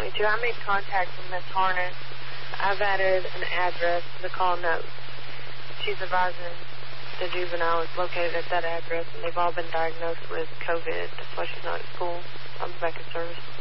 22. I made contact with Miss Harness. I've added an address to the call note. She's advising the juvenile is located at that address, and they've all been diagnosed with COVID. That's why she's not at school. I'll be back in service.